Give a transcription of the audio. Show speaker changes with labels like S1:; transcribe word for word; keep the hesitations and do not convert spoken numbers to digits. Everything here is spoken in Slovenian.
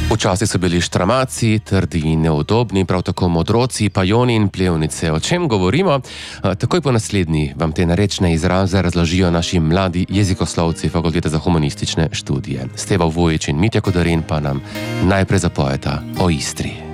S1: Včasih so bili štramaci, trdi in neudobni, prav tako modroci, pajoni in plevnice. O čem govorimo? Takoj po naslednji vam te narečne izraze razložijo naši mladi jezikoslovci Fakultete za humanistične študije. Stevo Vujić in Mitja Kodarin pa nam najprej zapojeta o Istri.